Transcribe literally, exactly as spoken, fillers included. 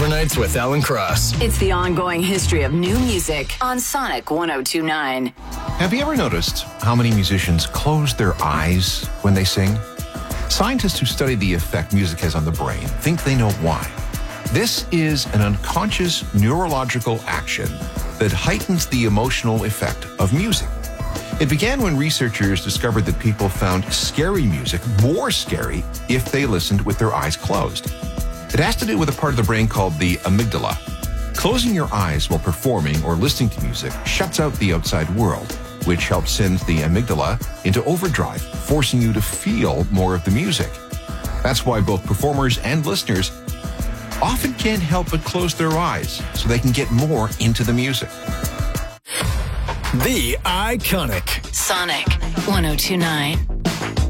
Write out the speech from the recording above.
Overnights with Alan Cross. It's the ongoing history of new music on Sonic one oh two point nine. Have you ever noticed how many musicians close their eyes when they sing? Scientists who study the effect music has on the brain think they know why. This is an unconscious neurological action that heightens the emotional effect of music. It began when researchers discovered that people found scary music more scary if they listened with their eyes closed. It has to do with a part of the brain called the amygdala. Closing your eyes while performing or listening to music shuts out the outside world, which helps send the amygdala into overdrive, forcing you to feel more of the music. That's why both performers and listeners often can't help but close their eyes so they can get more into the music. The Iconic Sonic one oh two point nine.